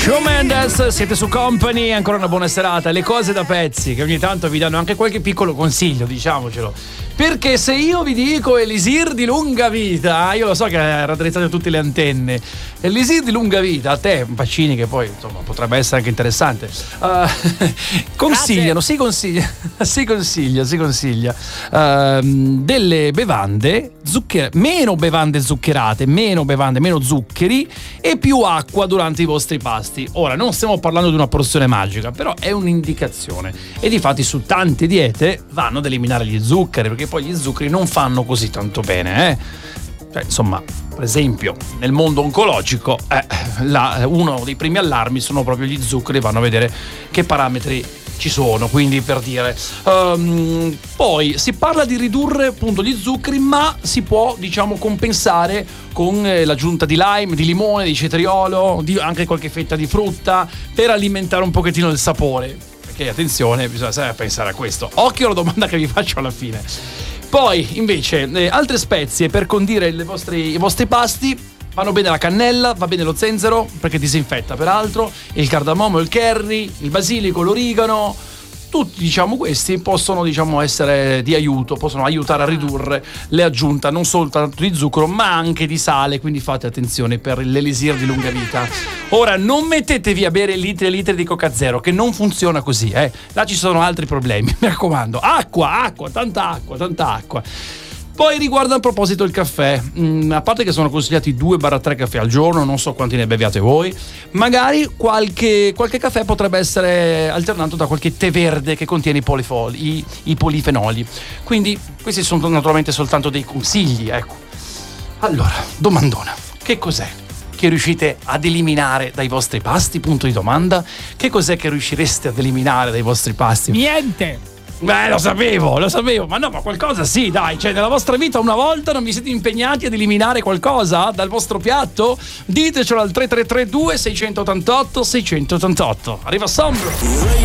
Shawn Mendes, siete su Company, ancora una buona serata. Le cose da pezzi che ogni tanto vi danno anche qualche piccolo consiglio, diciamocelo. Perché se io vi dico Elisir di lunga vita, io lo so che raddrizzate tutte le antenne. Elisir di lunga vita, a te Pacini, che poi insomma potrebbe essere anche interessante, consigliano, si consiglia delle bevande meno bevande zuccherate, meno zuccheri e più acqua durante i vostri pasti. Ora, non stiamo parlando di una porzione magica, però è un'indicazione. E difatti su tante diete vanno ad eliminare gli zuccheri, perché poi gli zuccheri non fanno così tanto bene, Cioè, insomma, per esempio, nel mondo oncologico uno dei primi allarmi sono proprio gli zuccheri, vanno a vedere che parametri ci sono, quindi per dire poi si parla di ridurre appunto gli zuccheri, ma si può, diciamo, compensare con l'aggiunta di lime, di limone, di cetriolo, anche qualche fetta di frutta, per alimentare un pochettino il sapore, perché attenzione, bisogna sempre pensare a questo. Occhio alla domanda che vi faccio alla fine. Poi invece altre spezie per condire i vostri pasti. Vanno bene la cannella, va bene lo zenzero, perché disinfetta peraltro, il cardamomo, il curry, il basilico, l'origano. Tutti, diciamo, questi possono, diciamo, essere di aiuto, possono aiutare a ridurre le aggiunte non soltanto di zucchero ma anche di sale, quindi fate attenzione per l'elisir di lunga vita. Ora, non mettetevi a bere litri e litri di Coca Zero, che non funziona così, Là ci sono altri problemi, mi raccomando. Acqua, tanta acqua. Poi riguarda a proposito il caffè, a parte che sono consigliati 2-3 caffè al giorno, non so quanti ne beviate voi, magari qualche caffè potrebbe essere alternato da qualche tè verde che contiene i polifenoli. Quindi questi sono naturalmente soltanto dei consigli, ecco. Allora, domandona, che cos'è che riuscite ad eliminare dai vostri pasti? Punto di domanda. Che cos'è che riuscireste ad eliminare dai vostri pasti? Niente! Beh, lo sapevo, ma qualcosa sì, dai, cioè nella vostra vita una volta non vi siete impegnati ad eliminare qualcosa dal vostro piatto? Ditecelo al 3332 688 688. Arriva Sombro.